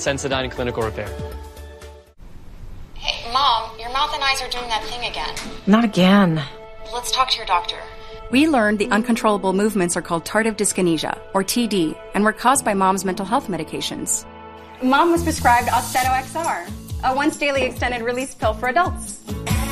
Sensodyne Clinical Repair. Hey, Mom, your mouth and eyes are doing that thing again. Not again. Let's talk to your doctor. We learned the uncontrollable movements are called tardive dyskinesia, or TD, and were caused by Mom's mental health medications. Mom was prescribed Austedo XR, a once-daily extended-release pill for adults.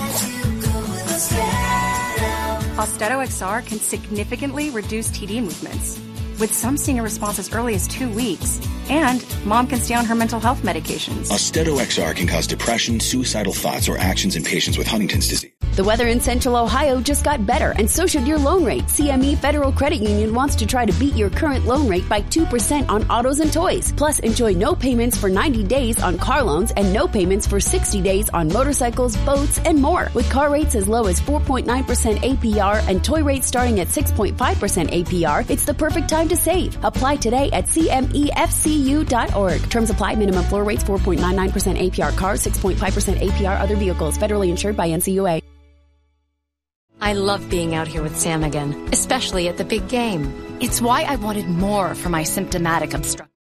Austedo XR can significantly reduce TD movements, with some seeing a response as early as 2 weeks, and Mom can stay on her mental health medications. Austedo XR can cause depression, suicidal thoughts, or actions in patients with Huntington's disease. The weather in Central Ohio just got better, and so should your loan rate. CME Federal Credit Union wants to try to beat your current loan rate by 2% on autos and toys. Plus, enjoy no payments for 90 days on car loans and no payments for 60 days on motorcycles, boats, and more. With car rates as low as 4.9% APR and toy rates starting at 6.5% APR, it's the perfect time to save. Apply today at CMEFCU.org. Terms apply. Minimum floor rates 4.99% APR cars, 6.5% APR other vehicles. Federally insured by NCUA. I love being out here with Sam again, especially at the big game. It's why I wanted more for my symptomatic obstruction.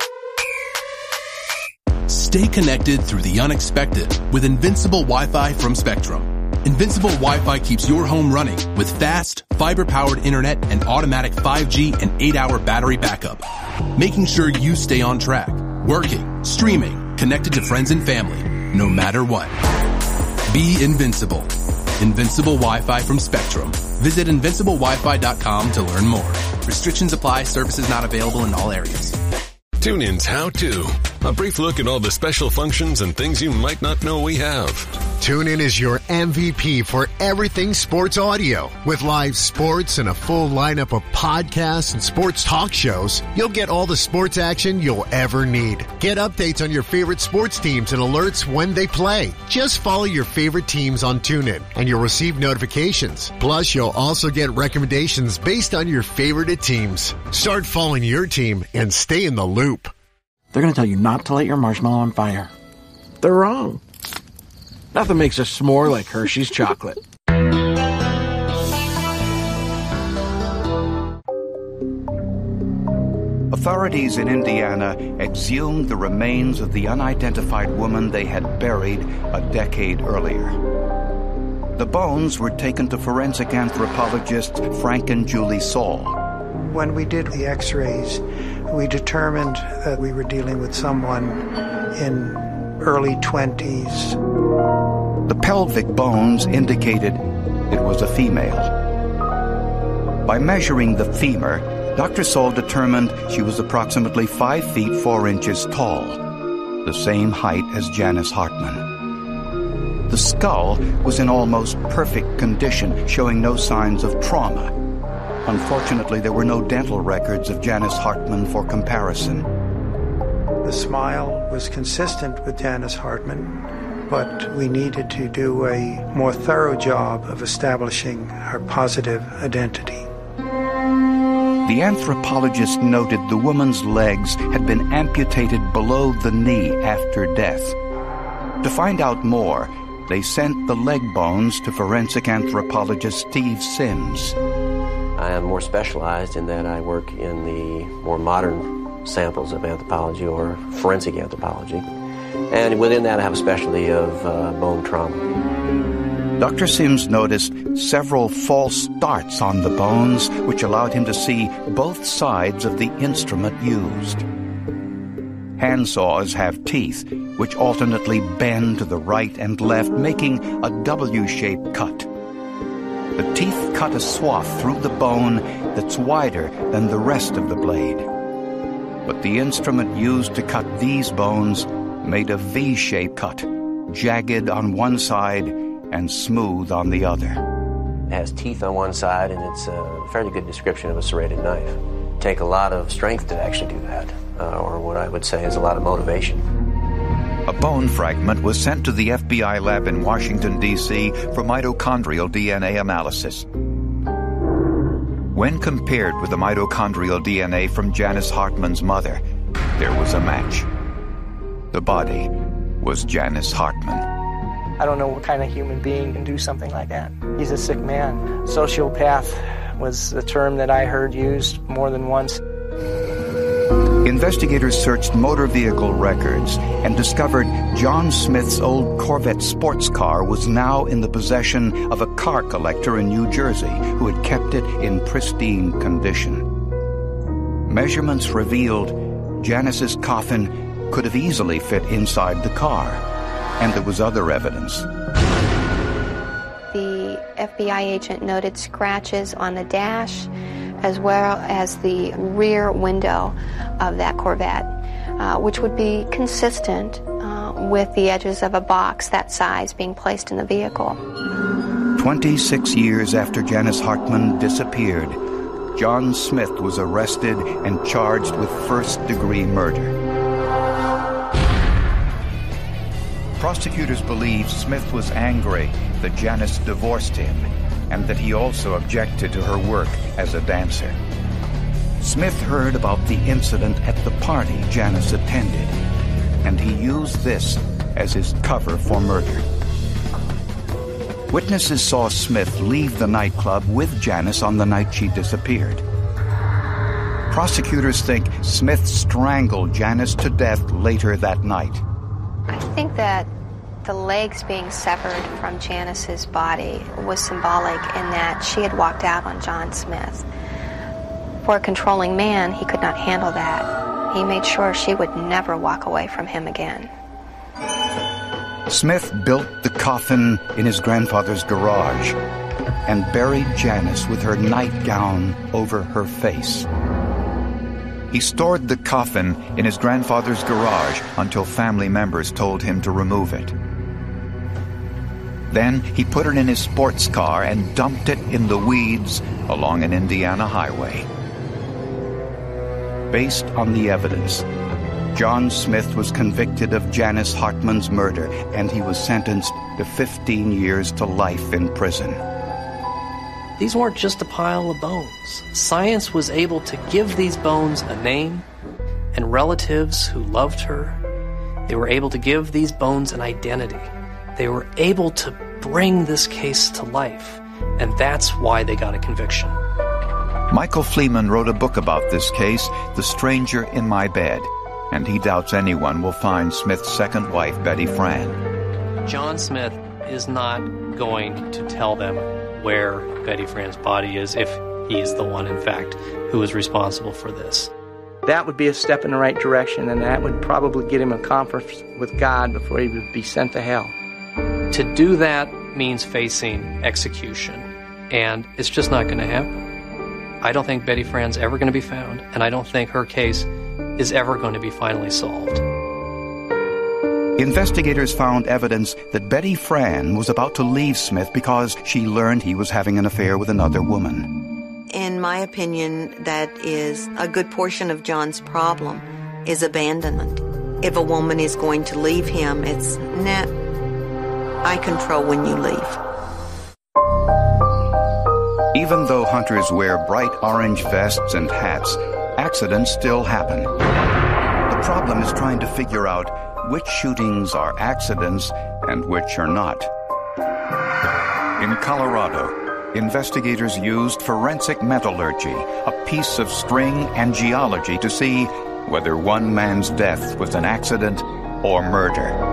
Stay connected through the unexpected with Invincible Wi-Fi from Spectrum. Invincible Wi-Fi keeps your home running with fast, fiber-powered internet and automatic 5G and 8-hour battery backup, making sure you stay on track, working, streaming, connected to friends and family, no matter what. Be invincible. Invincible Wi-Fi from Spectrum. Visit invinciblewifi.com to learn more. Restrictions apply. Services not available in all areas. TuneIn's How To. A brief look at all the special functions and things you might not know we have. TuneIn is your MVP for everything sports audio. With live sports and a full lineup of podcasts and sports talk shows, you'll get all the sports action you'll ever need. Get updates on your favorite sports teams and alerts when they play. Just follow your favorite teams on TuneIn and you'll receive notifications. Plus, you'll also get recommendations based on your favorite teams. Start following your team and stay in the loop. They're going to tell you not to light your marshmallow on fire. They're wrong. Nothing makes a s'more like Hershey's chocolate. Authorities in Indiana exhumed the remains of the unidentified woman they had buried a decade earlier. The bones were taken to forensic anthropologists Frank and Julie Saul. When we did the x-rays, we determined that we were dealing with someone in early 20s. The pelvic bones indicated it was a female. By measuring the femur, Dr. Saul determined she was approximately 5 feet 4 inches tall, the same height as Janice Hartman. The skull was in almost perfect condition, showing no signs of trauma. Unfortunately, there were no dental records of Janice Hartman for comparison. The smile was consistent with Janice Hartman, but we needed to do a more thorough job of establishing her positive identity. The anthropologist noted the woman's legs had been amputated below the knee after death. To find out more, they sent the leg bones to forensic anthropologist Steve Sims. I am more specialized in that I work in the more modern samples of anthropology or forensic anthropology. And within that, I have a specialty of bone trauma. Dr. Sims noticed several false starts on the bones, which allowed him to see both sides of the instrument used. Handsaws have teeth, which alternately bend to the right and left, making a W-shaped cut. The teeth cut a swath through the bone that's wider than the rest of the blade. But the instrument used to cut these bones made a V-shaped cut, jagged on one side and smooth on the other. It has teeth on one side, and it's a fairly good description of a serrated knife. Take a lot of strength to actually do that, or what I would say is a lot of motivation. A bone fragment was sent to the FBI lab in Washington, D.C. for mitochondrial DNA analysis. When compared with the mitochondrial DNA from Janice Hartman's mother, there was a match. The body was Janice Hartman. I don't know what kind of human being can do something like that. He's a sick man. Sociopath was the term that I heard used more than once. Investigators searched motor vehicle records and discovered John Smith's old Corvette sports car was now in the possession of a car collector in New Jersey who had kept it in pristine condition. Measurements revealed Janice's coffin could have easily fit inside the car, and there was other evidence. The FBI agent noted scratches on the dash as well as the rear window of that Corvette, which would be consistent with the edges of a box that size being placed in the vehicle. 26 years after Janice Hartman disappeared, John Smith was arrested and charged with first-degree murder. Prosecutors believe Smith was angry that Janice divorced him and that he also objected to her work as a dancer. Smith heard about the incident at the party Janice attended, and he used this as his cover for murder. Witnesses saw Smith leave the nightclub with Janice on the night she disappeared. Prosecutors think Smith strangled Janice to death later that night. I think that the legs being severed from Janice's body was symbolic in that she had walked out on John Smith. For a controlling man, he could not handle that. He made sure she would never walk away from him again. Smith built the coffin in his grandfather's garage and buried Janice with her nightgown over her face. He stored the coffin in his grandfather's garage until family members told him to remove it. Then he put it in his sports car and dumped it in the weeds along an Indiana highway. Based on the evidence, John Smith was convicted of Janice Hartman's murder, and he was sentenced to 15 years to life in prison. These weren't just a pile of bones. Science was able to give these bones a name, and relatives who loved her, they were able to give these bones an identity. They were able to bring this case to life, and that's why they got a conviction. Michael Fleeman wrote a book about this case, The Stranger in My Bed, and he doubts anyone will find Smith's second wife, Betty Fran. John Smith is not going to tell them where Betty Fran's body is if he is the one, in fact, who is responsible for this. That would be a step in the right direction, and that would probably get him a conference with God before he would be sent to hell. To do that means facing execution, and it's just not going to happen. I don't think Betty Fran's ever going to be found, and I don't think her case is ever going to be finally solved. Investigators found evidence that Betty Fran was about to leave Smith because she learned he was having an affair with another woman. In my opinion, that is a good portion of John's problem, is abandonment. If a woman is going to leave him, it's, nah, I control when you leave. Even though hunters wear bright orange vests and hats, accidents still happen. The problem is trying to figure out which shootings are accidents and which are not. In Colorado, investigators used forensic metallurgy, a piece of string and geology, to see whether one man's death was an accident or murder.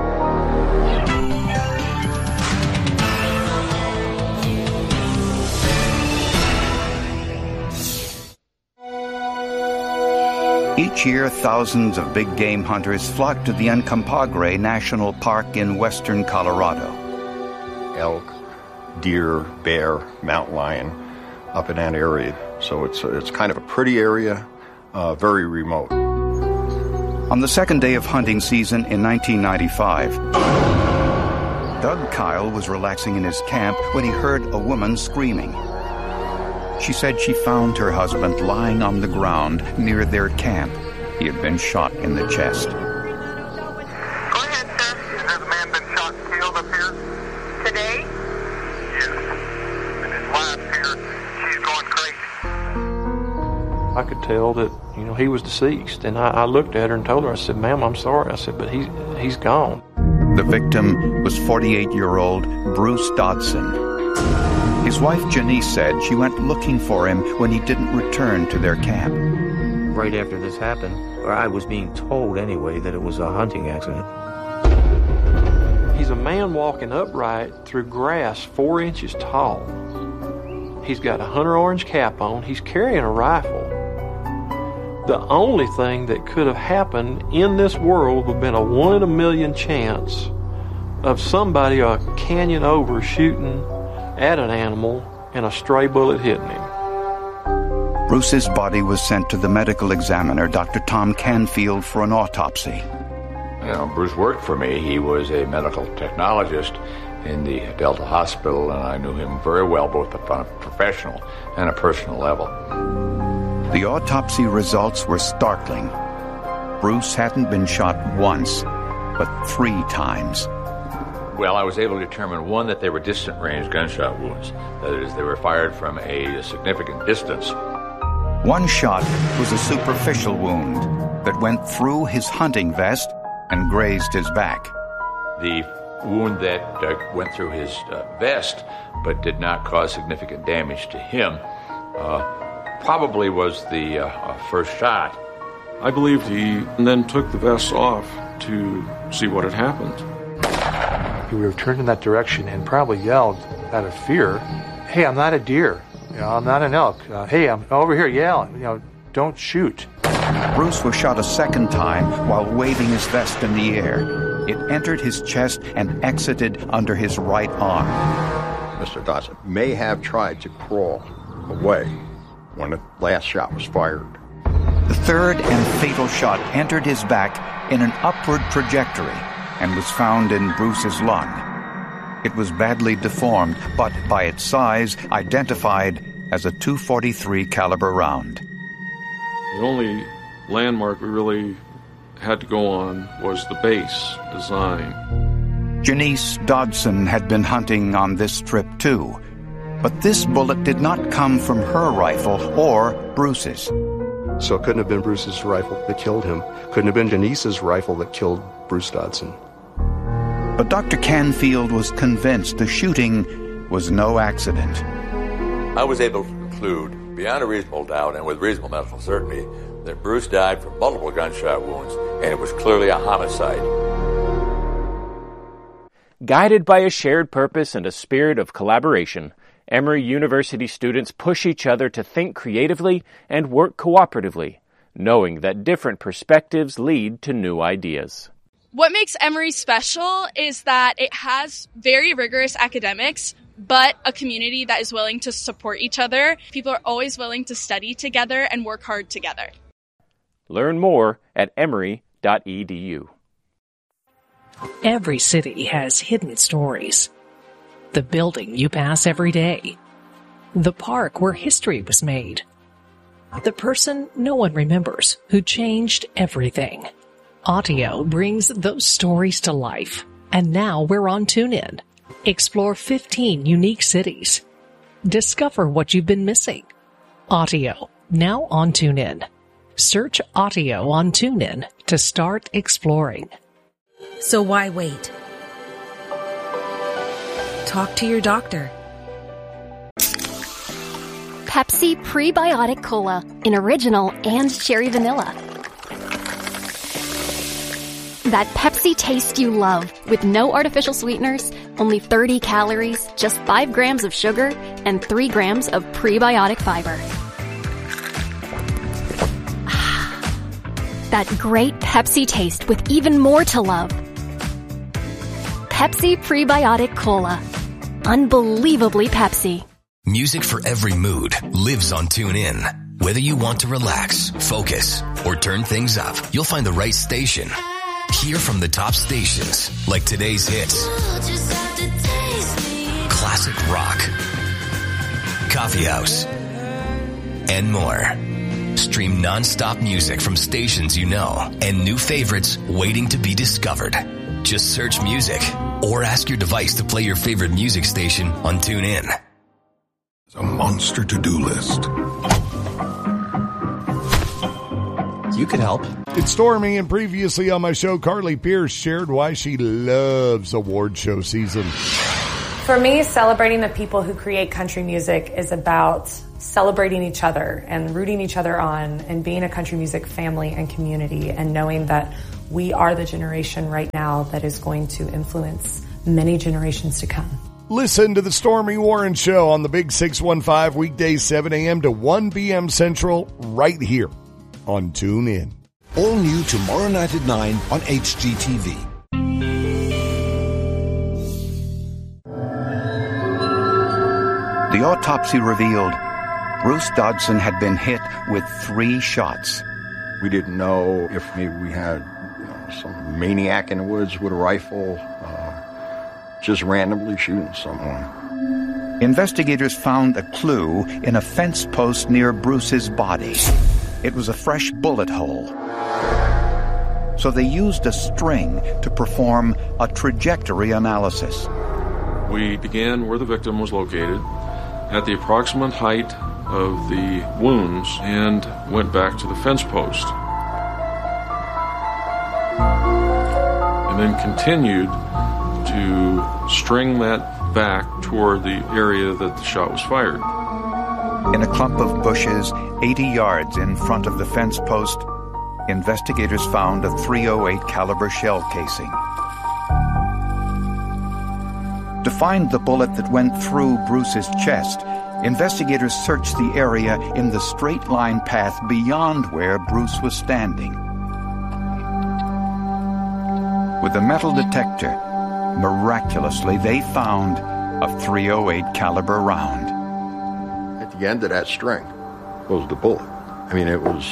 Each year, thousands of big game hunters flock to the Uncompahgre National Park in western Colorado. Elk, deer, bear, mountain lion, up in that area. So it's kind of a pretty area, very remote. On the second day of hunting season in 1995, Doug Kyle was relaxing in his camp when he heard a woman screaming. She said she found her husband lying on the ground near their camp. He had been shot in the chest. Go ahead, sir. Has a man been shot and killed up here? Today? Yes. And his wife's here. She's going crazy. I could tell that, he was deceased. And I looked at her and told her, I said, ma'am, I'm sorry. I said, but he's gone. The victim was 48-year-old Bruce Dodson. His wife, Janice, said she went looking for him when he didn't return to their camp. right after this happened, or I was being told anyway, that it was a hunting accident. He's a man walking upright through grass 4 inches tall. He's got a hunter orange cap on. He's carrying a rifle. The only thing that could have happened in this world would have been a 1 in a million chance of somebody a canyon over shooting at an animal and a stray bullet hitting him. Bruce's body was sent to the medical examiner, Dr. Tom Canfield, for an autopsy. You know, Bruce worked for me. He was a medical technologist in the Delta Hospital, and I knew him very well, both on a professional and a personal level. The autopsy results were startling. Bruce hadn't been shot once, but 3 times. Well, I was able to determine, one, that they were distant-range gunshot wounds. That is, they were fired from a significant distance. One shot was a superficial wound that went through his hunting vest and grazed his back. The wound that went through his vest but did not cause significant damage to him probably was the first shot. I believed he then took the vest off to see what had happened. He would have turned in that direction and probably yelled out of fear, "Hey, I'm not a deer. You know, I'm not an elk. Hey, I'm over here. Yeah, don't shoot." Bruce was shot a second time while waving his vest in the air. It entered his chest and exited under his right arm. Mr. Dodson may have tried to crawl away when the last shot was fired. The third and fatal shot entered his back in an upward trajectory and was found in Bruce's lung. It was badly deformed, but by its size, identified as a .243 caliber round. The only landmark we really had to go on was the base design. Janice Dodson had been hunting on this trip too, but this bullet did not come from her rifle or Bruce's. So it couldn't have been Bruce's rifle that killed him. Couldn't have been Janice's rifle that killed Bruce Dodson. But Dr. Canfield was convinced the shooting was no accident. I was able to conclude, beyond a reasonable doubt and with reasonable medical certainty, that Bruce died from multiple gunshot wounds, and it was clearly a homicide. Guided by a shared purpose and a spirit of collaboration, Emory University students push each other to think creatively and work cooperatively, knowing that different perspectives lead to new ideas. What makes Emory special is that it has very rigorous academics, but a community that is willing to support each other. People are always willing to study together and work hard together. Learn more at emory.edu. Every city has hidden stories. The building you pass every day. The park where history was made. The person no one remembers who changed everything. Audio brings those stories to life. And now we're on TuneIn. Explore 15 unique cities. Discover what you've been missing. Audio, now on TuneIn. Search Audio on TuneIn to start exploring. So why wait? Talk to your doctor. Pepsi Prebiotic Cola in original and cherry vanilla. That Pepsi taste you love with no artificial sweeteners, only 30 calories, just 5 grams of sugar, and 3 grams of prebiotic fiber. That great Pepsi taste with even more to love. Pepsi Prebiotic Cola. Unbelievably Pepsi. Music for every mood lives on TuneIn. Whether you want to relax, focus, or turn things up, you'll find the right station. Hear from the top stations like today's hits, classic rock, coffee house, and more. Stream non-stop music from stations you know and new favorites waiting to be discovered. Just search music or ask your device to play your favorite music station on TuneIn. A monster to-do list. You could help. It's Stormy, and previously on my show, Carly Pierce shared why she loves award show season. For me, celebrating the people who create country music is about celebrating each other and rooting each other on and being a country music family and community, and knowing that we are the generation right now that is going to influence many generations to come. Listen to the Stormy Warren Show on the Big 615 weekdays 7 a.m. to 1 p.m. Central right here on TuneIn. All new tomorrow night at 9 on HGTV. The autopsy revealed Bruce Dodson had been hit with 3 shots. We didn't know if maybe we had some maniac in the woods with a rifle, just randomly shooting someone. Investigators found a clue in a fence post near Bruce's body. It was a fresh bullet hole. So they used a string to perform a trajectory analysis. We began where the victim was located, at the approximate height of the wounds, and went back to the fence post. And then continued to string that back toward the area that the shot was fired. In a clump of bushes 80 yards in front of the fence post, investigators found a .308 caliber shell casing. To find the bullet that went through Bruce's chest, investigators searched the area in the straight line path beyond where Bruce was standing. With a metal detector, miraculously they found a .308 caliber round. At the end of that string was the bullet. I mean, it was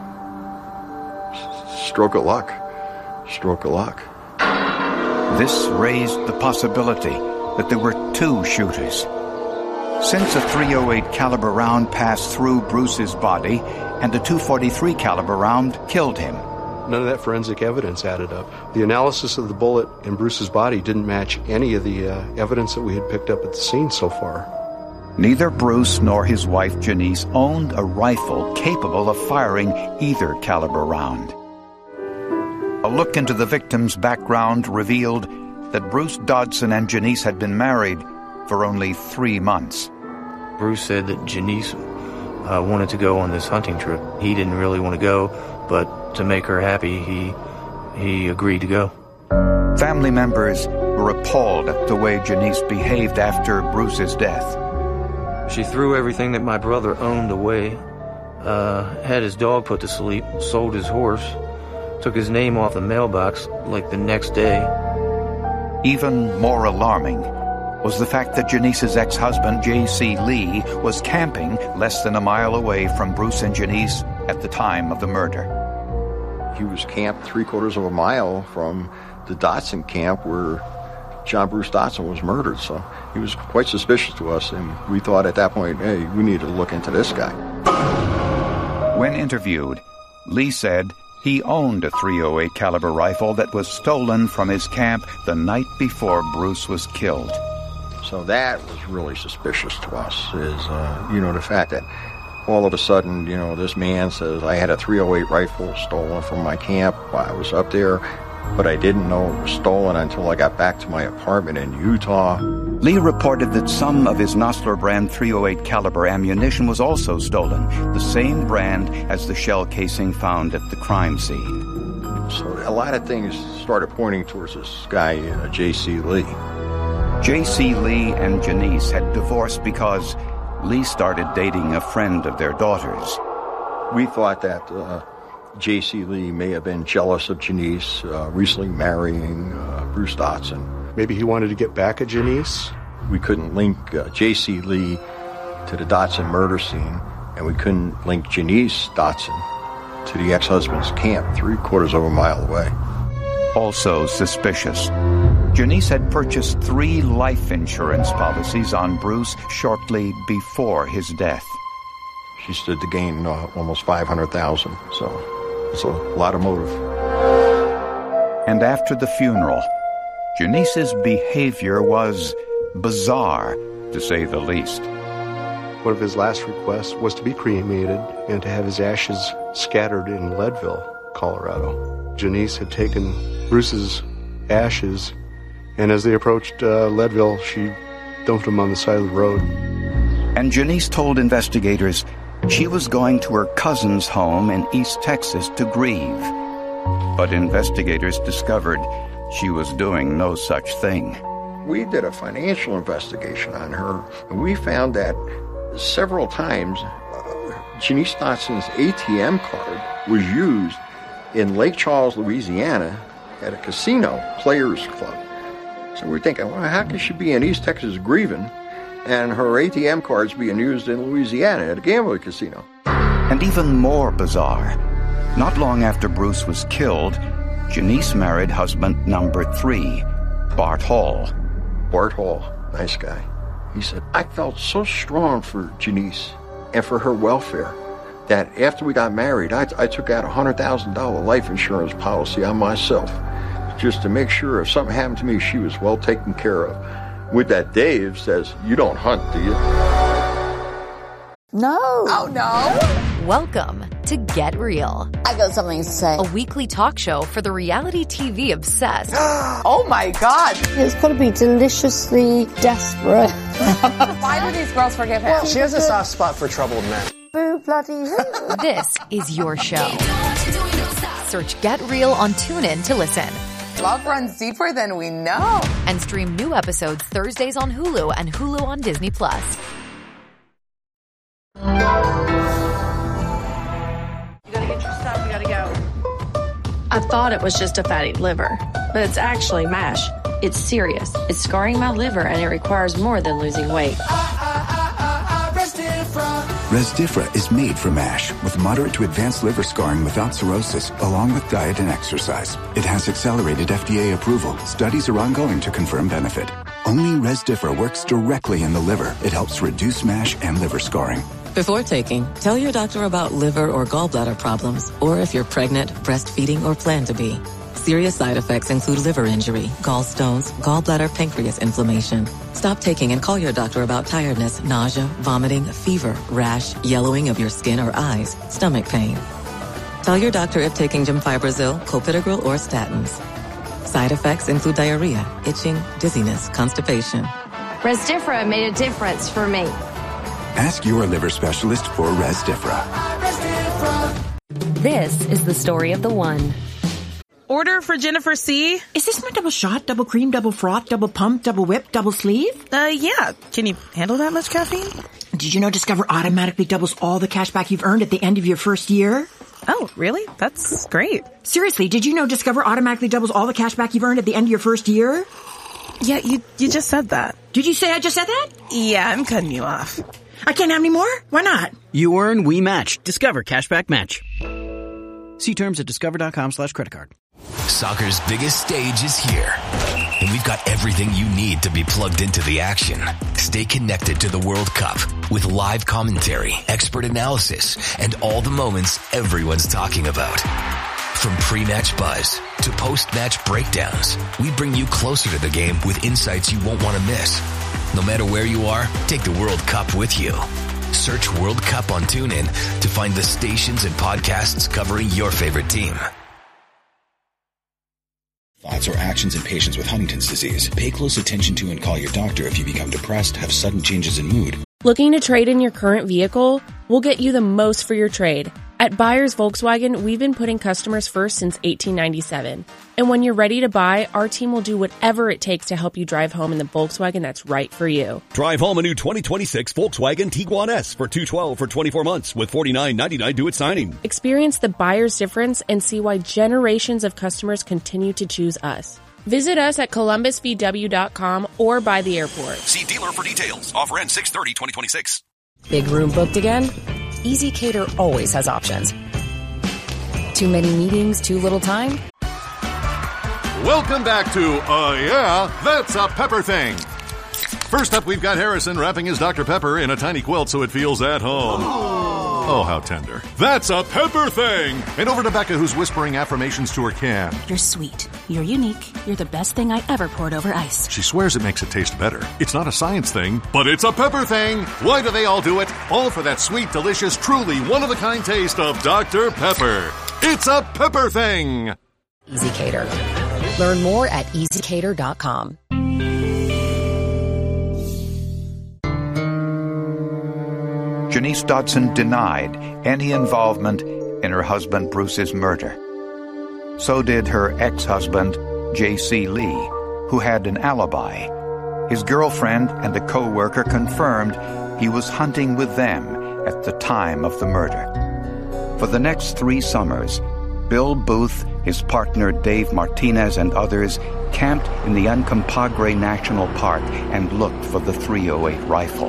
stroke of luck. Stroke of luck. This raised the possibility that there were 2 shooters. Since a .308 caliber round passed through Bruce's body and a .243 caliber round killed him. None of that forensic evidence added up. The analysis of the bullet in Bruce's body didn't match any of the evidence that we had picked up at the scene so far. Neither Bruce nor his wife Janice owned a rifle capable of firing either caliber round. A look into the victim's background revealed that Bruce Dodson and Janice had been married for only 3 months. Bruce said that Janice wanted to go on this hunting trip. He didn't really want to go, but to make her happy, he agreed to go. Family members were appalled at the way Janice behaved after Bruce's death. She threw everything that my brother owned away, had his dog put to sleep, sold his horse, took his name off the mailbox like the next day. Even more alarming was the fact that Janice's ex-husband, J.C. Lee, was camping less than a mile away from Bruce and Janice at the time of the murder. He was camped 3/4 of a mile from the Dodson camp where John Bruce Dodson was murdered, so he was quite suspicious to us, and we thought at that point, hey, we need to look into this guy. When interviewed, Lee said he owned a .308 caliber rifle that was stolen from his camp the night before Bruce was killed. So that was really suspicious to us, is, the fact that all of a sudden, this man says, I had a .308 rifle stolen from my camp while I was up there, but I didn't know it was stolen until I got back to my apartment in Utah. Lee reported that some of his Nosler brand .308 caliber ammunition was also stolen, the same brand as the shell casing found at the crime scene. So a lot of things started pointing towards this guy, J.C. Lee. J.C. Lee and Janice had divorced because Lee started dating a friend of their daughter's. We thought that J.C. Lee may have been jealous of Janice recently marrying Bruce Dodson. Maybe he wanted to get back at Janice? We couldn't link J.C. Lee to the Dodson murder scene, and we couldn't link Janice Dodson to the ex-husband's camp 3/4 of a mile away. Also suspicious, Janice had purchased 3 life insurance policies on Bruce shortly before his death. She stood to gain almost $500,000, so it's a lot of motive. And after the funeral, Janice's behavior was bizarre, to say the least. One of his last requests was to be cremated and to have his ashes scattered in Leadville, Colorado. Janice had taken Bruce's ashes, and as they approached Leadville, she dumped them on the side of the road. And Janice told investigators she was going to her cousin's home in East Texas to grieve. But investigators discovered she was doing no such thing. We did a financial investigation on her, and we found that several times Janice Dotson's ATM card was used in Lake Charles, Louisiana at a casino, Players Club. So we're thinking, well, how can she be in East Texas grieving and her ATM card's being used in Louisiana at a gambling casino? And even more bizarre, not long after Bruce was killed, Janice married husband number 3, Bart Hall. Bart Hall, nice guy. He said, I felt so strong for Janice and for her welfare that after we got married, I took out a $100,000 life insurance policy on myself just to make sure if something happened to me, she was well taken care of. With that, Dave says, you don't hunt, do you? No. Oh, no. Welcome to Get Real. I got something to say. A weekly talk show for the reality TV obsessed. Oh, my God. It's got to be deliciously desperate. Why do these girls forgive him? She has a soft spot for troubled men. Boo bloody who? This is your show. Search Get Real on TuneIn to listen. Love runs deeper than we know. And stream new episodes Thursdays on Hulu and Hulu on Disney+. I thought it was just a fatty liver, but it's actually MASH. It's serious. It's scarring my liver, and it requires more than losing weight. Rezdiffra is made for MASH with moderate to advanced liver scarring without cirrhosis, along with diet and exercise. It has accelerated FDA approval. Studies are ongoing to confirm benefit. Only Rezdiffra works directly in the liver. It helps reduce MASH and liver scarring. Before taking, tell your doctor about liver or gallbladder problems, or if you're pregnant, breastfeeding, or plan to be. Serious side effects include liver injury, gallstones, gallbladder, pancreas inflammation. Stop taking and call your doctor about tiredness, nausea, vomiting, fever, rash, yellowing of your skin or eyes, stomach pain. Tell your doctor if taking Gemfibrozil, Clopidogrel, or statins. Side effects include diarrhea, itching, dizziness, constipation. Rezdiffra made a difference for me. Ask your liver specialist for Rezdiffra. This is the story of the one. Order for Jennifer C. Is this my double shot, double cream, double froth, double pump, double whip, double sleeve? Yeah. Can you handle that much caffeine? Did you know Discover automatically doubles all the cash back you've earned at the end of your first year? Oh, really? That's great. Seriously, did you know Discover automatically doubles all the cash back you've earned at the end of your first year? Yeah, you just said that. Did you say I just said that? Yeah, I'm cutting you off. I can't have any more? Why not? You earn, we match. Discover Cashback Match. See terms at discover.com/creditcard. Soccer's biggest stage is here, and we've got everything you need to be plugged into the action. Stay connected to the World Cup with live commentary, expert analysis, and all the moments everyone's talking about. From pre-match buzz to post-match breakdowns, we bring you closer to the game with insights you won't want to miss. No matter where you are, take the World Cup with you. Search World Cup on TuneIn to find the stations and podcasts covering your favorite team. Thoughts or actions in patients with Huntington's disease. Pay close attention to and call your doctor if you become depressed, have sudden changes in mood. Looking to trade in your current vehicle? We'll get you the most for your trade. At Buyers Volkswagen, we've been putting customers first since 1897. And when you're ready to buy, our team will do whatever it takes to help you drive home in the Volkswagen that's right for you. Drive home a new 2026 Volkswagen Tiguan S for $212 for 24 months with $49.99 due at signing. Experience the buyer's difference and see why generations of customers continue to choose us. Visit us at columbusvw.com or by the airport. See dealer for details. Offer ends 6/30/2026. Big room booked again? EasyCater always has options. Too many meetings, too little time? Welcome back to Yeah, That's a Pepper Thing. First up, we've got Harrison wrapping his Dr. Pepper in a tiny quilt so it feels at home. Oh, how tender. That's a Pepper Thing. And over to Becca, who's whispering affirmations to her can. You're sweet. You're unique. You're the best thing I ever poured over ice. She swears it makes it taste better. It's not a science thing, but it's a pepper thing. Why do they all do it? All for that sweet, delicious, truly one-of-a-kind taste of Dr. Pepper. It's a Pepper Thing. EasyCater. Learn more at easycater.com. Janice Dodson denied any involvement in her husband Bruce's murder. So did her ex-husband, J.C. Lee, who had an alibi. His girlfriend and a co-worker confirmed he was hunting with them at the time of the murder. For the next 3 summers, Bill Booth, his partner Dave Martinez, and others camped in the Uncompahgre National Park and looked for the .308 rifle.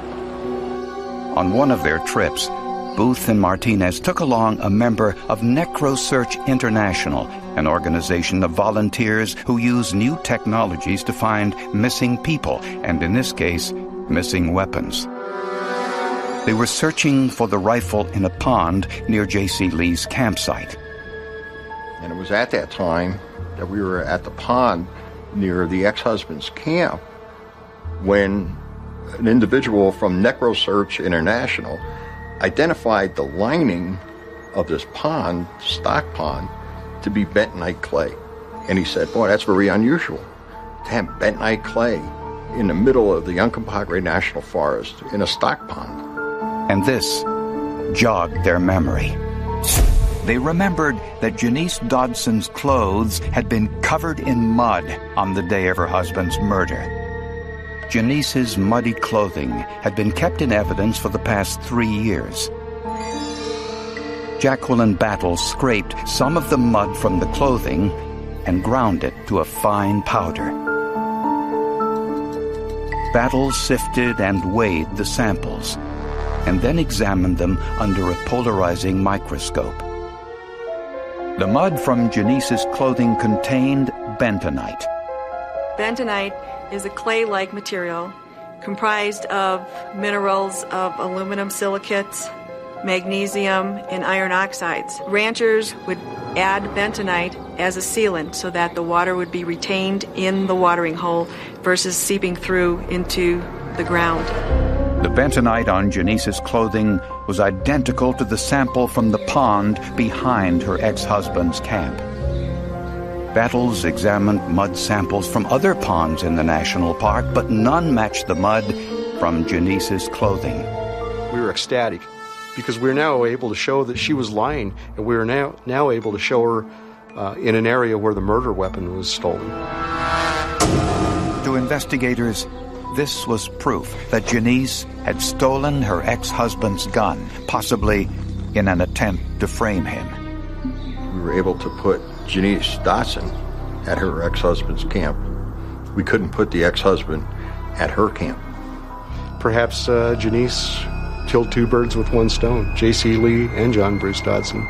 On one of their trips, Booth and Martinez took along a member of NecroSearch International, an organization of volunteers who use new technologies to find missing people, and in this case, missing weapons. They were searching for the rifle in a pond near J.C. Lee's campsite. And it was at that time that we were at the pond near the ex-husband's camp when an individual from NecroSearch International identified the lining of this pond, stock pond, to be bentonite clay. And he said, boy, that's very unusual to have bentonite clay in the middle of the Uncompahgre National Forest in a stock pond. And this jogged their memory. They remembered that Janice Dodson's clothes had been covered in mud on the day of her husband's murder. Janice's muddy clothing had been kept in evidence for the past 3 years. Jacqueline Battles scraped some of the mud from the clothing and ground it to a fine powder. Battles sifted and weighed the samples and then examined them under a polarizing microscope. The mud from Janice's clothing contained bentonite. Bentonite is a clay-like material comprised of minerals of aluminum silicates, magnesium, and iron oxides. Ranchers would add bentonite as a sealant so that the water would be retained in the watering hole versus seeping through into the ground. The bentonite on Janice's clothing was identical to the sample from the pond behind her ex-husband's camp. Battles examined mud samples from other ponds in the national park, but none matched the mud from Janice's clothing. We were ecstatic because we were now able to show that she was lying, and we were now able to show her in an area where the murder weapon was stolen. To investigators, this was proof that Janice had stolen her ex-husband's gun, possibly in an attempt to frame him. We were able to put Janice Dodson at her ex-husband's camp. We couldn't put the ex-husband at her camp. Perhaps Janice killed 2 birds with 1 stone, J.C. Lee and John Bruce Dodson.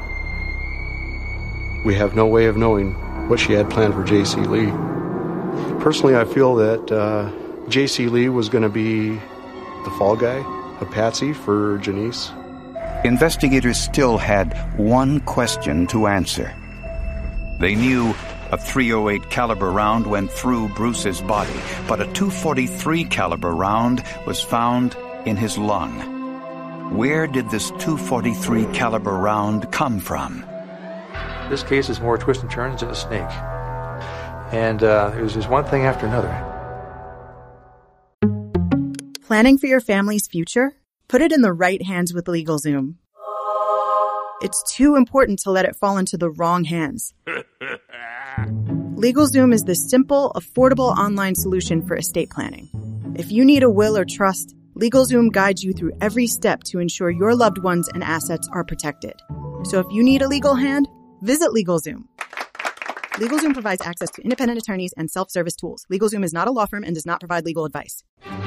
We have no way of knowing what she had planned for J.C. Lee. Personally, I feel that J.C. Lee was going to be the fall guy, a patsy for Janice. Investigators still had one question to answer. They knew a .308 caliber round went through Bruce's body, but a .243 caliber round was found in his lung. Where did this .243 caliber round come from? This case is more twists and turns than a snake. And it was just one thing after another. Planning for your family's future? Put it in the right hands with LegalZoom. It's too important to let it fall into the wrong hands. LegalZoom is the simple, affordable online solution for estate planning. If you need a will or trust, LegalZoom guides you through every step to ensure your loved ones and assets are protected. So if you need a legal hand, visit LegalZoom. LegalZoom provides access to independent attorneys and self-service tools. LegalZoom is not a law firm and does not provide legal advice.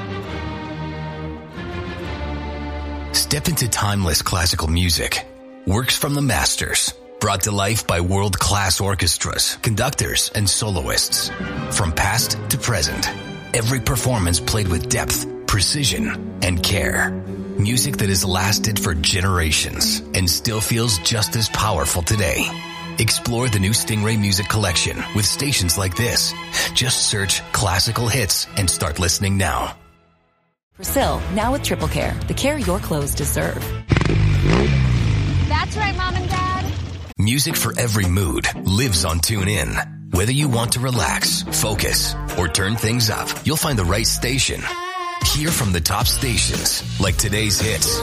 Step into timeless classical music. Works from the masters. Brought to life by world-class orchestras, conductors, and soloists. From past to present, every performance played with depth, precision, and care. Music that has lasted for generations and still feels just as powerful today. Explore the new Stingray Music Collection with stations like this. Just search classical hits and start listening now. Persil, now with Triple Care, the care your clothes deserve. That's right, Mom and Dad. Music for every mood lives on TuneIn. Whether you want to relax, focus, or turn things up, you'll find the right station. Hear from the top stations like today's hits,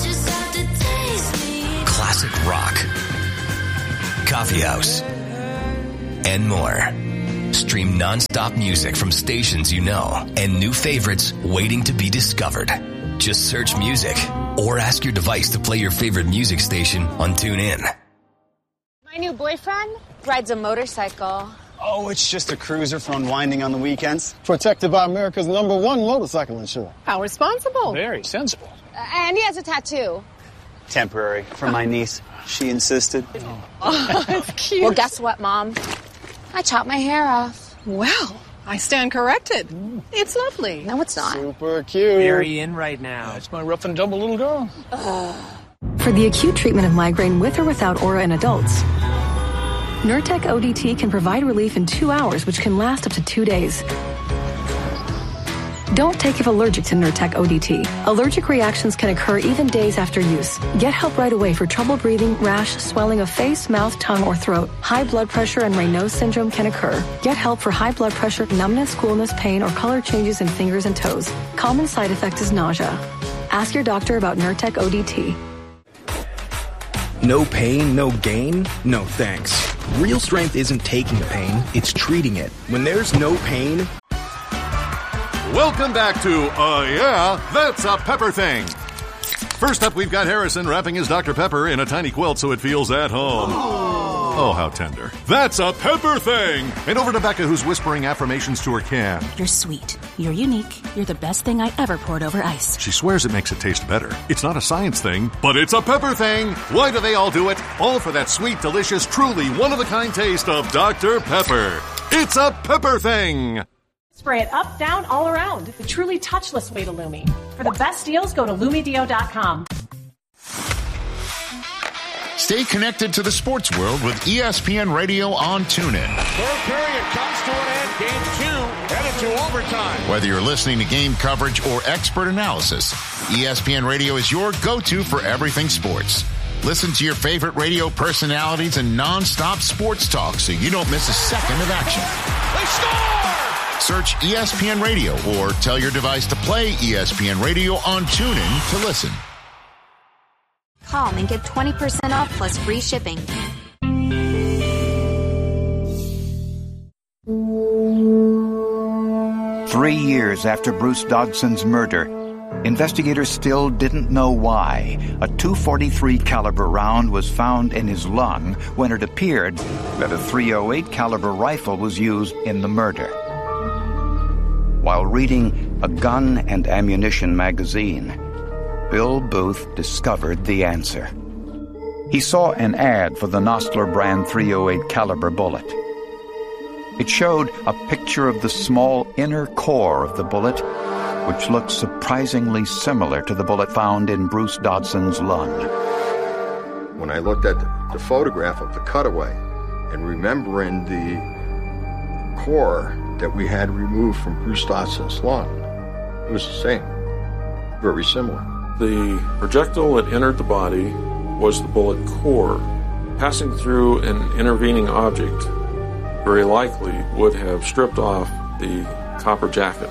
classic rock, coffee house, and more. Stream non-stop music from stations you know and new favorites waiting to be discovered. Just search music or ask your device to play your favorite music station on TuneIn. My new boyfriend rides a motorcycle. Oh, it's just a cruiser for unwinding on the weekends. Protected by America's #1 motorcycle insurer. How responsible. Very sensible. And he has a tattoo. Temporary, from my niece. She insisted. Oh, it's cute. Well, guess what, Mom? I chopped my hair off. Well, I stand corrected. It's lovely. No, it's not. Super cute. Very in right now. That's my rough and tumble little girl. For the acute treatment of migraine with or without aura in adults, Nurtec ODT can provide relief in 2 hours, which can last up to 2 days. Don't take if allergic to Nurtec ODT. Allergic reactions can occur even days after use. Get help right away for trouble breathing, rash, swelling of face, mouth, tongue, or throat. High blood pressure and Raynaud's syndrome can occur. Get help for high blood pressure, numbness, coolness, pain, or color changes in fingers and toes. Common side effect is nausea. Ask your doctor about Nurtec ODT. No pain, no gain? No thanks. Real strength isn't taking the pain, it's treating it. When there's no pain... Welcome back to Yeah, That's a Pepper Thing. First up, we've got Harrison wrapping his Dr. Pepper in a tiny quilt so it feels at home. Oh, how tender. That's a Pepper Thing! And over to Becca, who's whispering affirmations to her can. You're sweet. You're unique. You're the best thing I ever poured over ice. She swears it makes it taste better. It's not a science thing, but it's a pepper thing. Why do they all do it? All for that sweet, delicious, truly one-of-a-kind taste of Dr. Pepper. It's a Pepper Thing! Spray it up, down, all around. The truly touchless way to Lumi. For the best deals, go to LumiDeo.com. Stay connected to the sports world with ESPN Radio on TuneIn. Third period comes to an end. Game 2 headed to overtime. Whether you're listening to game coverage or expert analysis, ESPN Radio is your go-to for everything sports. Listen to your favorite radio personalities and non-stop sports talk so you don't miss a second of action. They score! Search ESPN Radio or tell your device to play ESPN Radio on TuneIn to listen. Call and get 20% off plus free shipping. Three years after Bruce Dodson's murder, investigators still didn't know why a .243 caliber round was found in his lung when it appeared that a .308 caliber rifle was used in the murder. While reading a gun and ammunition magazine, Bill Booth discovered the answer. He saw an ad for the Nostler brand .308 caliber bullet. It showed a picture of the small inner core of the bullet, which looked surprisingly similar to the bullet found in Bruce Dodson's lung. When I looked at the photograph of the cutaway and remembering the core that we had removed from Bruce Dodson's lung, it was the same, very similar. The projectile that entered the body was the bullet core. Passing through an intervening object very likely would have stripped off the copper jacket,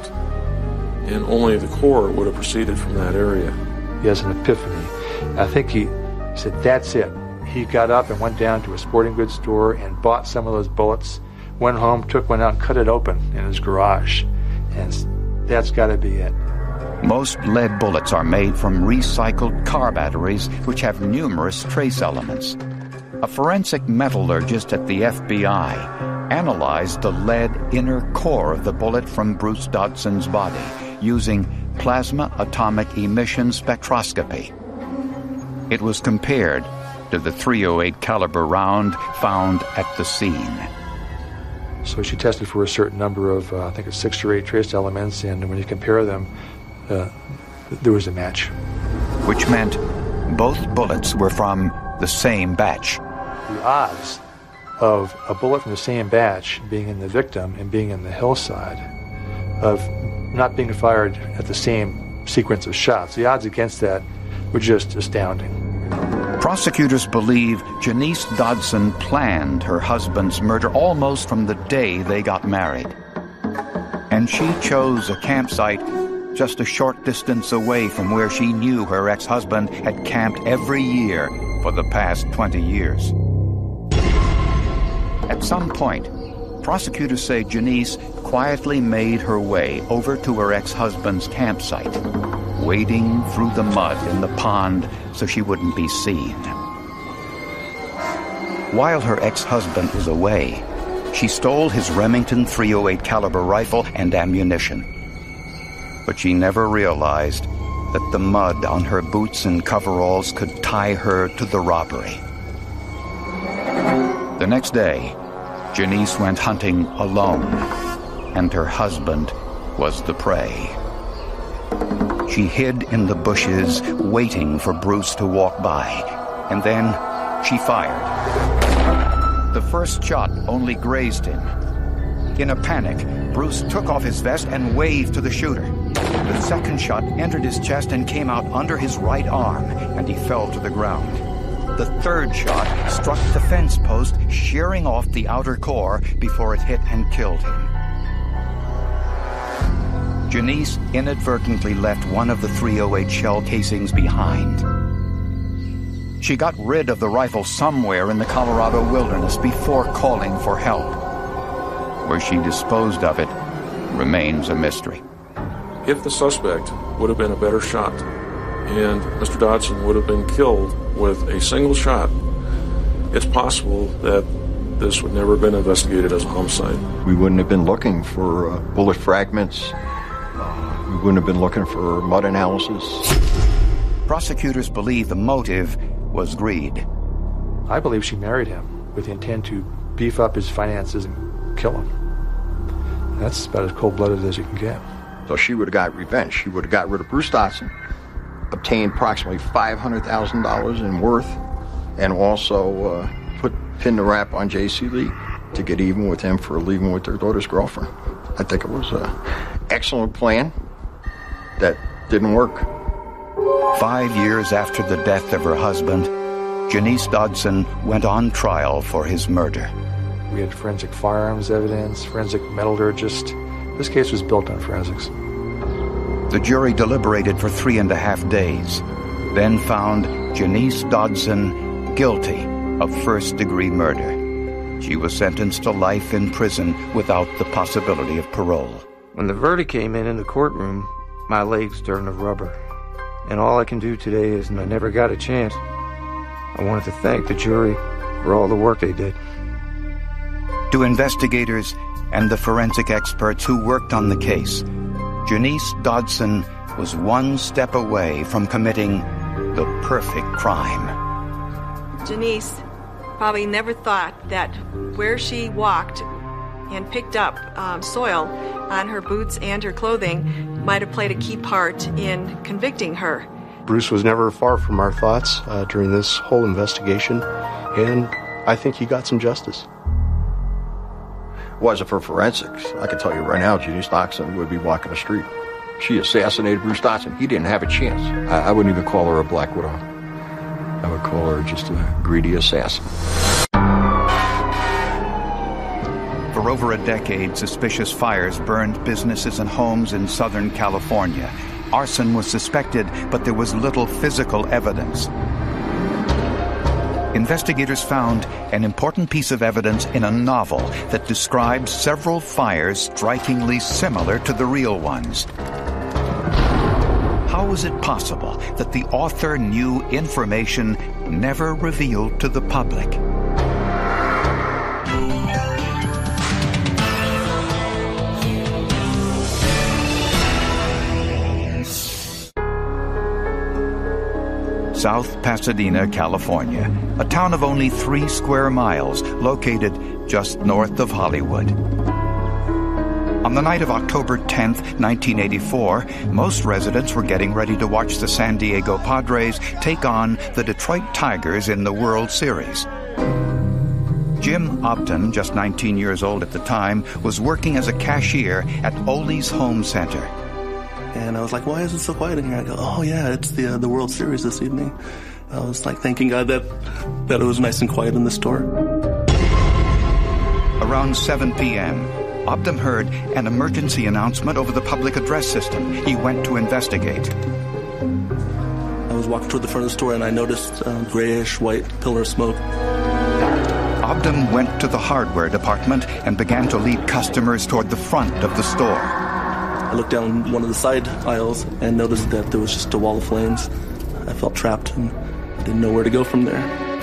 and only the core would have proceeded from that area. He has an epiphany. I think he said, that's it. He got up and went down to a sporting goods store and bought some of those bullets, went home, took one out and cut it open in his garage. And that's got to be it. Most lead bullets are made from recycled car batteries, which have numerous trace elements. A forensic metallurgist at the FBI analyzed the lead inner core of the bullet from Bruce Dodson's body using plasma atomic emission spectroscopy. It was compared to the .308 caliber round found at the scene. So she tested for a certain number of, I think it's 6 or 8 trace elements, and when you compare them, there was a match. Which meant both bullets were from the same batch. The odds of a bullet from the same batch being in the victim and being in the hillside, of not being fired at the same sequence of shots, the odds against that were just astounding. Prosecutors believe Janice Dodson planned her husband's murder almost from the day they got married. And she chose a campsite just a short distance away from where she knew her ex-husband had camped every year for the past 20 years. At some point, prosecutors say Janice quietly made her way over to her ex-husband's campsite, wading through the mud in the pond so she wouldn't be seen. While her ex-husband was away, she stole his Remington .308 caliber rifle and ammunition. But she never realized that the mud on her boots and coveralls could tie her to the robbery. The next day, Janice went hunting alone, and her husband was the prey. She hid in the bushes, waiting for Bruce to walk by, and then she fired. The first shot only grazed him. In a panic, Bruce took off his vest and waved to the shooter. The second shot entered his chest and came out under his right arm, and he fell to the ground. The third shot struck the fence post, shearing off the outer core before it hit and killed him. Janice inadvertently left one of the .308 shell casings behind. She got rid of the rifle somewhere in the Colorado wilderness before calling for help. Where she disposed of it remains a mystery. If the suspect would have been a better shot and Mr. Dodson would have been killed with a single shot, it's possible that this would never have been investigated as a homicide. We wouldn't have been looking for bullet fragments. We wouldn't have been looking for mud analysis. Prosecutors believe the motive was greed. I believe she married him with the intent to beef up his finances and kill him. That's about as cold-blooded as you can get. So she would have got revenge. She would have got rid of Bruce Dodson, obtained approximately $500,000 in worth, and also pinned the rap on J.C. Lee to get even with him for leaving with their daughter's girlfriend. I think it was an excellent plan that didn't work. 5 years after the death of her husband, Janice Dodson went on trial for his murder. We had forensic firearms evidence, forensic metallurgist. This case was built on forensics. The jury deliberated for 3.5 days, then found Janice Dodson guilty of first-degree murder. She was sentenced to life in prison without the possibility of parole. When the verdict came in the courtroom, my legs turned to rubber. And all I can do today is, and I never got a chance, I wanted to thank the jury for all the work they did. To investigators and the forensic experts who worked on the case, Janice Dodson was one step away from committing the perfect crime. Janice probably never thought that where she walked and picked up soil on her boots and her clothing might have played a key part in convicting her. Bruce was never far from our thoughts during this whole investigation, and I think he got some justice. Was it for forensics, I can tell you right now, Janice Dodson would be walking the street. She assassinated Bruce Dodson. He didn't have a chance. I wouldn't even call her a Black Widow. I would call her just a greedy assassin. For over a decade, suspicious fires burned businesses and homes in Southern California. Arson was suspected, but there was little physical evidence. Investigators found an important piece of evidence in a novel that describes several fires strikingly similar to the real ones. How was it possible that the author knew information never revealed to the public? South Pasadena, California, a town of only 3 square miles located just north of Hollywood. On the night of October 10th, 1984, most residents were getting ready to watch the San Diego Padres take on the Detroit Tigers in the World Series. Jim Upton, just 19 years old at the time, was working as a cashier at Ole's Home Center. And I was like, why is it so quiet in here? I go, oh yeah, it's the World Series this evening. I was like thanking God that it was nice and quiet in the store. Around 7 p.m., Obdam heard an emergency announcement over the public address system. He went to investigate. I was walking toward the front of the store and I noticed a grayish-white pillar of smoke. Obdam went to the hardware department and began to lead customers toward the front of the store. I looked down one of the side aisles and noticed that there was just a wall of flames. I felt trapped and I didn't know where to go from there.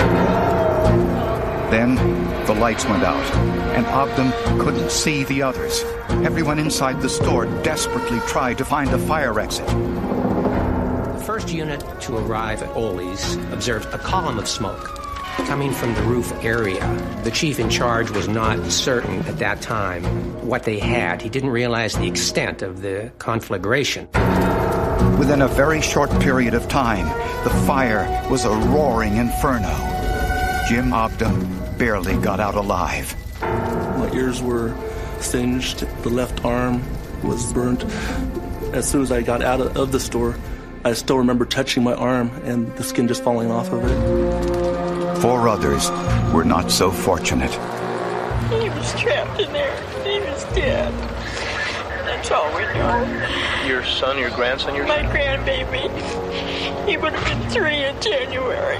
Then the lights went out, and Obdam couldn't see the others. Everyone inside the store desperately tried to find a fire exit. The first unit to arrive at Ole's observed a column of smoke coming from the roof area. The chief in charge was not certain at that time what they had. He didn't realize the extent of the conflagration. Within a very short period of time, the fire was a roaring inferno. Jim Obdam barely got out alive. My ears were singed. The left arm was burnt. As soon as I got out of the store, I still remember touching my arm and the skin just falling off of it. 4 others were not so fortunate. He was trapped in there. He was dead. That's all we know. Your son, your grandson, My grandbaby. He would have been 3 in January.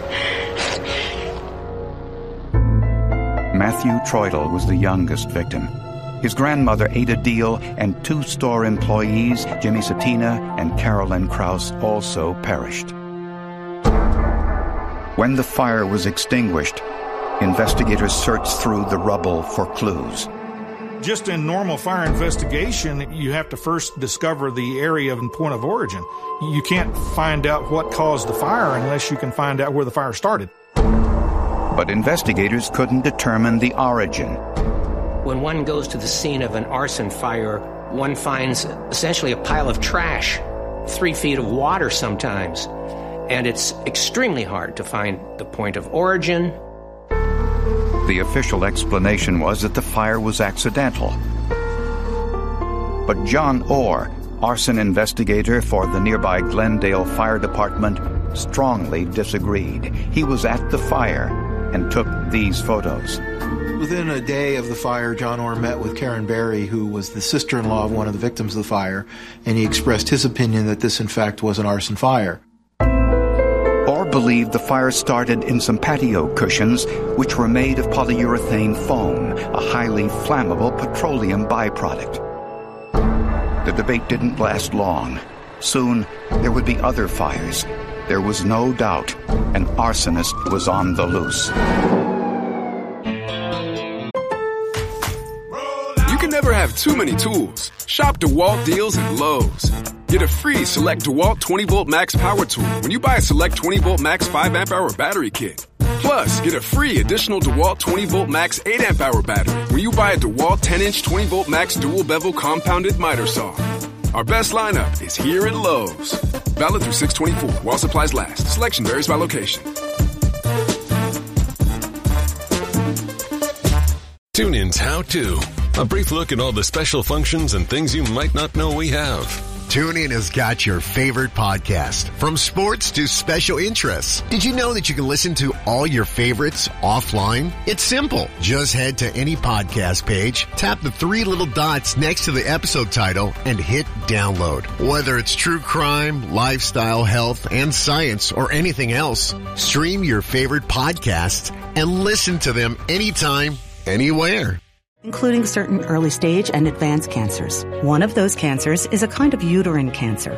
Matthew Troidel was the youngest victim. His grandmother, Ada Deal, and 2 store employees, Jimmy Satina and Carolyn Krause, also perished. When the fire was extinguished, investigators searched through the rubble for clues. Just in normal fire investigation, you have to first discover the area and point of origin. You can't find out what caused the fire unless you can find out where the fire started. But investigators couldn't determine the origin. When one goes to the scene of an arson fire, one finds essentially a pile of trash, 3 feet of water sometimes, and it's extremely hard to find the point of origin. The official explanation was that the fire was accidental. But John Orr, arson investigator for the nearby Glendale Fire Department, strongly disagreed. He was at the fire and took these photos. Within a day of the fire, John Orr met with Karen Berry, who was the sister-in-law of one of the victims of the fire, and he expressed his opinion that this, in fact, was an arson fire. Orr believed the fire started in some patio cushions, which were made of polyurethane foam, a highly flammable petroleum byproduct. The debate didn't last long. Soon, there would be other fires. There was no doubt an arsonist was on the loose. You can never have too many tools. Shop DeWalt deals at Lowe's. Get a free Select DeWalt 20-Volt Max Power Tool when you buy a Select 20-Volt Max 5-amp-hour battery kit. Plus, get a free additional DeWalt 20-Volt Max 8-amp-hour battery when you buy a DeWalt 10-inch 20-Volt Max dual-bevel compounded miter saw. Our best lineup is here at Lowe's. Valid through 6/24 while supplies last. Selection varies by location. TuneIn's How To. A brief look at all the special functions and things you might not know we have. TuneIn has got your favorite podcast, from sports to special interests. Did you know that you can listen to all your favorites offline? It's simple. Just head to any podcast page, tap the 3 little dots next to the episode title, and hit download. Whether it's true crime, lifestyle, health, and science, or anything else, stream your favorite podcasts and listen to them anytime, anywhere. Including certain early stage and advanced cancers. One of those cancers is a kind of uterine cancer.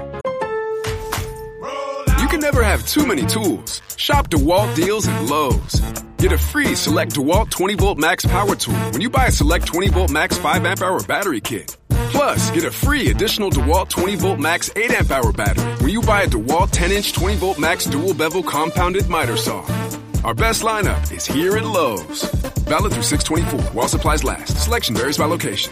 You can never have too many tools. Shop DeWalt deals at Lowe's. Get a free Select DeWalt 20-Volt Max Power Tool when you buy a Select 20-Volt Max 5-amp-hour battery kit. Plus, get a free additional DeWalt 20-Volt Max 8-amp-hour battery when you buy a DeWalt 10-inch 20-Volt Max dual-bevel compounded miter saw. Our best lineup is here at Lowe's. Valid through 6/24 while supplies last. Selection varies by location.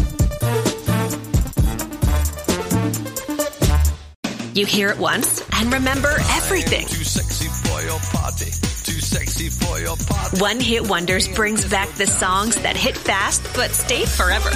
You hear it once and remember everything. Too sexy for your party. Too sexy for your party. One Hit Wonders brings back the songs that hit fast but stayed forever.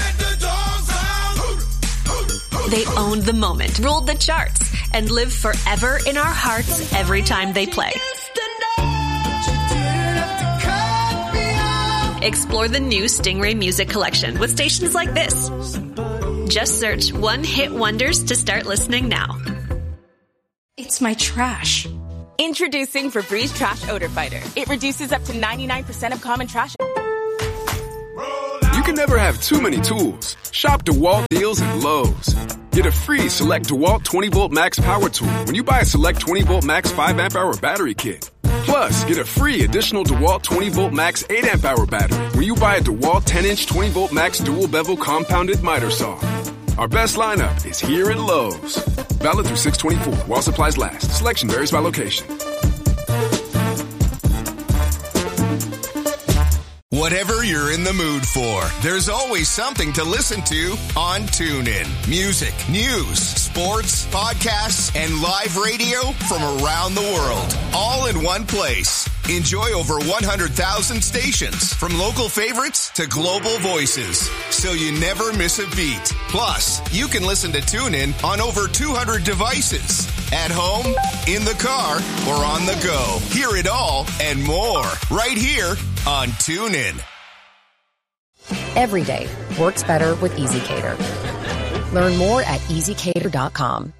They owned the moment, ruled the charts, and live forever in our hearts every time they play. Explore the new Stingray Music Collection with stations like this. Just search One Hit Wonders to start listening now. It's my trash. Introducing Febreze Trash Odor Fighter. It reduces up to 99% of common trash. You can never have too many tools. Shop DeWalt deals at Lowe's. Get a free Select DeWalt 20-volt max power tool when you buy a Select 20-volt max 5-amp-hour battery kit. Plus, get a free additional DeWalt 20-volt max 8-amp-hour battery when you buy a DeWalt 10-inch 20-volt max dual-bevel compounded miter saw. Our best lineup is here at Lowe's. Valid through 6/24 while supplies last. Selection varies by location. Whatever you're in the mood for, there's always something to listen to on TuneIn. Music, news, sports, podcasts, and live radio from around the world, all in one place. Enjoy over 100,000 stations, from local favorites to global voices, so you never miss a beat. Plus, you can listen to TuneIn on over 200 devices. At home, in the car, or on the go. Hear it all and more right here on TuneIn. Every day works better with EasyCater. Learn more at EasyCater.com.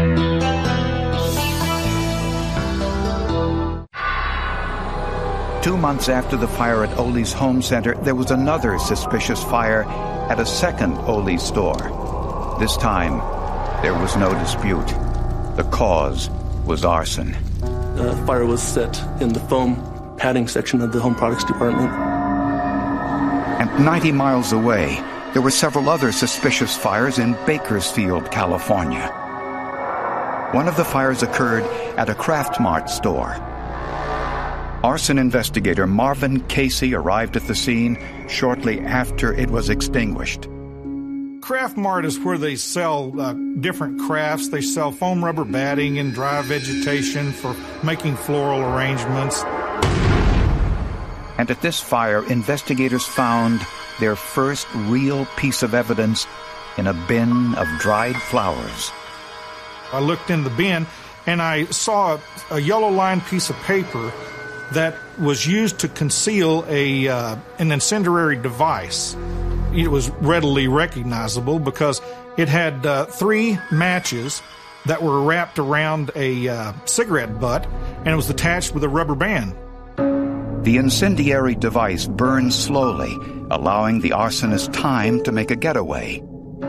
Two months after the fire at Ole's home center, there was another suspicious fire at a second Ole store. This time, there was no dispute. The cause was arson. The fire was set in the foam padding section of the home products department. And 90 miles away, there were several other suspicious fires in Bakersfield, California. One of the fires occurred at a Kraft Mart store. Arson investigator Marvin Casey arrived at the scene shortly after it was extinguished. Kraft Mart is where they sell different crafts. They sell foam rubber batting and dry vegetation for making floral arrangements. And at this fire, investigators found their first real piece of evidence in a bin of dried flowers. I looked in the bin and I saw a yellow-lined piece of paper that was used to conceal an incendiary device. It was readily recognizable because it had 3 matches that were wrapped around a cigarette butt, and it was attached with a rubber band. The incendiary device burned slowly, allowing the arsonist time to make a getaway.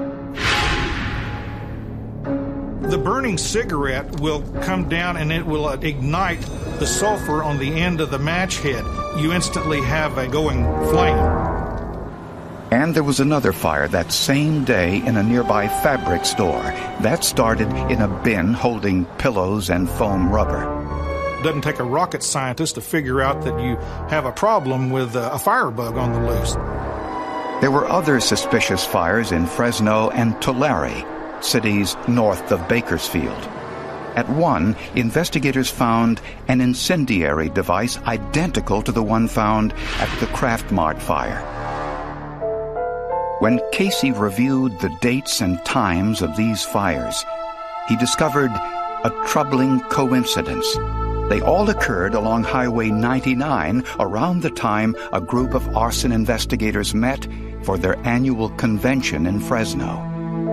The burning cigarette will come down and it will ignite the sulfur on the end of the match head. You instantly have a going flame. And there was another fire that same day in a nearby fabric store. That started in a bin holding pillows and foam rubber. It doesn't take a rocket scientist to figure out that you have a problem with a firebug on the loose. There were other suspicious fires in Fresno and Tulare, cities north of Bakersfield. At one, investigators found an incendiary device identical to the one found at the Kraft Mart fire. When Casey reviewed the dates and times of these fires, he discovered a troubling coincidence. They all occurred along Highway 99 around the time a group of arson investigators met for their annual convention in Fresno.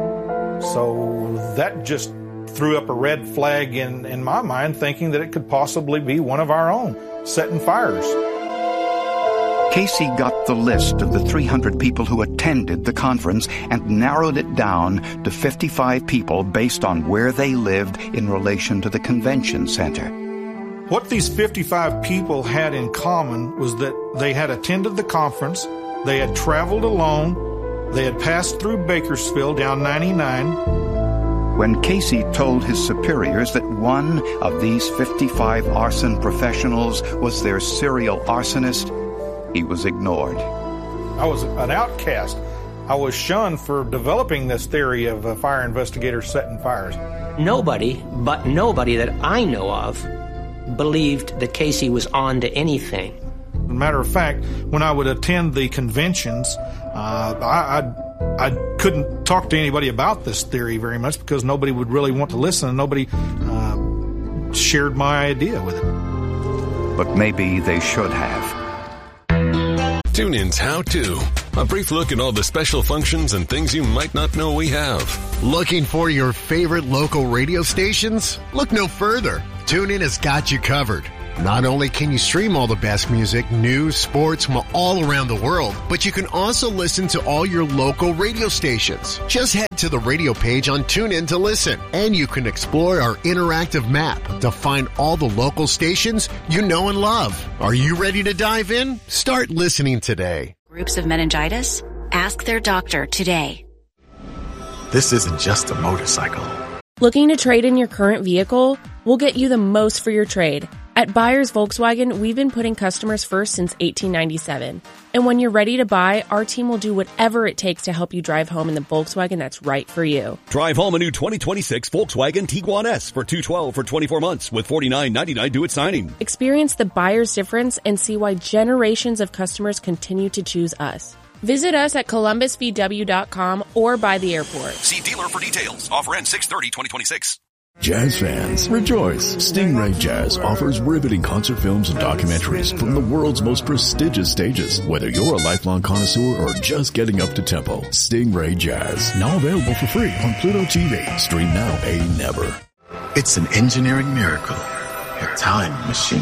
So that just threw up a red flag in my mind, thinking that it could possibly be one of our own setting fires. Casey got the list of the 300 people who attended the conference and narrowed it down to 55 people based on where they lived in relation to the convention center. What these 55 people had in common was that they had attended the conference, they had traveled alone, they had passed through Bakersfield down 99. When Casey told his superiors that one of these 55 arson professionals was their serial arsonist, he was ignored. I was an outcast. I was shunned for developing this theory of fire investigators setting fires. Nobody that I know of believed that Casey was on to anything. As a matter of fact, when I would attend the conventions, I couldn't talk to anybody about this theory very much because nobody would really want to listen and nobody shared my idea with it. But maybe they should have. TuneIn's How To. A brief look at all the special functions and things you might not know we have. Looking for your favorite local radio stations? Look no further. TuneIn has got you covered. Not only can you stream all the best music, news, sports from all around the world, but you can also listen to all your local radio stations. Just head to the radio page on TuneIn to listen, and you can explore our interactive map to find all the local stations you know and love. Are you ready to dive in? Start listening today. Groups of meningitis? Ask their doctor today. This isn't just a motorcycle. Looking to trade in your current vehicle? We'll get you the most for your trade. At Buyers Volkswagen, we've been putting customers first since 1897. And when you're ready to buy, our team will do whatever it takes to help you drive home in the Volkswagen that's right for you. Drive home a new 2026 Volkswagen Tiguan S for $212 for 24 months with $49.99 due at signing. Experience the buyer's difference and see why generations of customers continue to choose us. Visit us at columbusvw.com or by the airport. See dealer for details. Offer ends 6/30/2026. Jazz fans, rejoice! Stingray Jazz offers riveting concert films and documentaries from the world's most prestigious stages. Whether you're a lifelong connoisseur or just getting up to tempo, Stingray Jazz, now available for free on Pluto TV. Stream now, pay never. It's an engineering miracle. A time machine.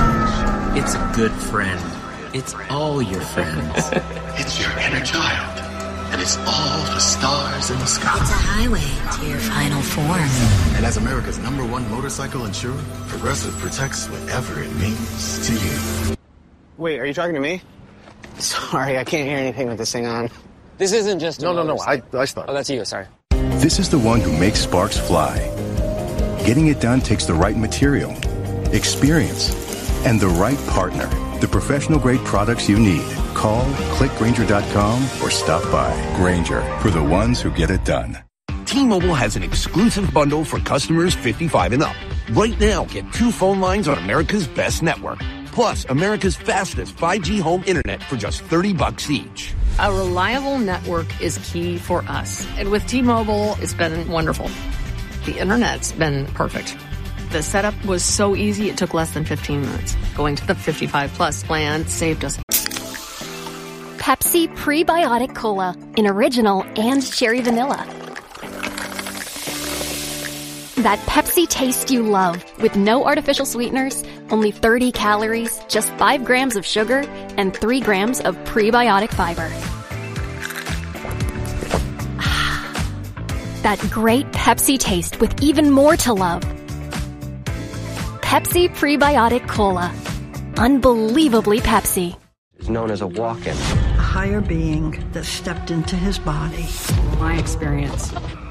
It's a good friend. It's all your friends. It's your inner child. And it's all the stars in the sky. It's a highway to your final form. And as America's #1 motorcycle insurer, Progressive protects whatever it means to you. Wait, are you talking to me? Sorry, I can't hear anything with this thing on. This isn't just a No, I started. Oh, that's you, sorry. This is the one who makes sparks fly. Getting it done takes the right material, experience, and the right partner. The professional-grade products you need. Call, click Grainger.com, or stop by. Grainger, for the ones who get it done. T-Mobile has an exclusive bundle for customers 55 and up. Right now, get 2 phone lines on America's best network. Plus, America's fastest 5G home internet for just $30 each. A reliable network is key for us. And with T-Mobile, it's been wonderful. The internet's been perfect. The setup was so easy, it took less than 15 minutes. Going to the 55 Plus plan saved us. Pepsi Prebiotic Cola in original and cherry vanilla. That Pepsi taste you love with no artificial sweeteners, only 30 calories, just 5 grams of sugar, and 3 grams of prebiotic fiber. That great Pepsi taste with even more to love. Pepsi Prebiotic Cola. Unbelievably Pepsi. It's known as a walk-in. A higher being that stepped into his body. My experience.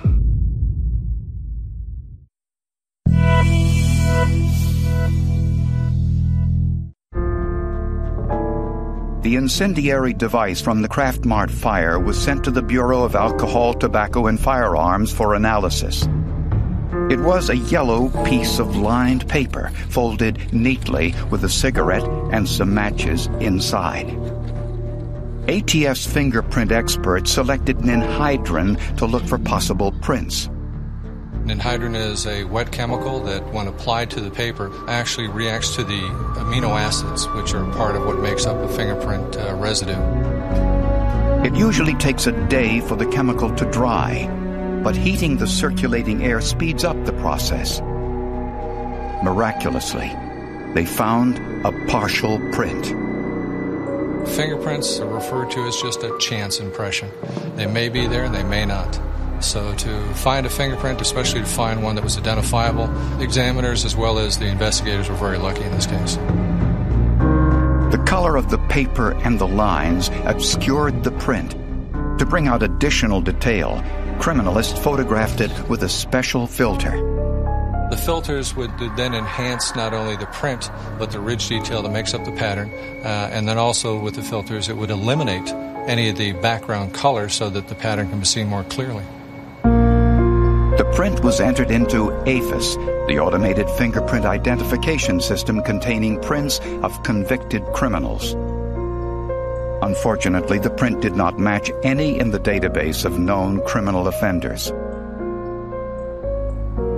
The incendiary device from the Kraft Mart fire was sent to the Bureau of Alcohol, Tobacco, and Firearms for analysis. It was a yellow piece of lined paper, folded neatly with a cigarette and some matches inside. ATF's fingerprint expert selected ninhydrin to look for possible prints. Ninhydrin is a wet chemical that, when applied to the paper, actually reacts to the amino acids, which are part of what makes up a fingerprint residue. It usually takes a day for the chemical to dry, but heating the circulating air speeds up the process. Miraculously, they found a partial print. Fingerprints are referred to as just a chance impression. They may be there, they may not. So to find a fingerprint, especially to find one that was identifiable, the examiners as well as the investigators were very lucky in this case. The color of the paper and the lines obscured the print. To bring out additional detail, criminalists photographed it with a special filter. The filters would then enhance not only the print, but the ridge detail that makes up the pattern. And then also with the filters, it would eliminate any of the background color so that the pattern can be seen more clearly. The print was entered into AFIS, the automated fingerprint identification system containing prints of convicted criminals. Unfortunately, the print did not match any in the database of known criminal offenders.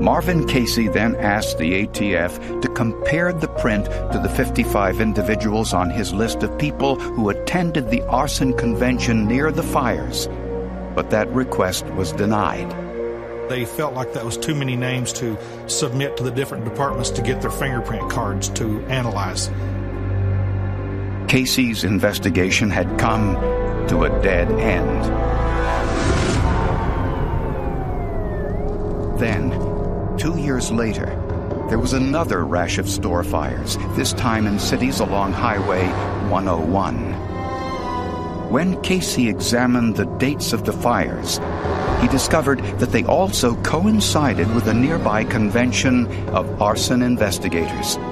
Marvin Casey then asked the ATF to compare the print to the 55 individuals on his list of people who attended the arson convention near the fires, but that request was denied. They felt like that was too many names to submit to the different departments to get their fingerprint cards to analyze. Casey's investigation had come to a dead end. Then, 2 years later, there was another rash of store fires, this time in cities along Highway 101. When Casey examined the dates of the fires, he discovered that they also coincided with a nearby convention of arson investigators.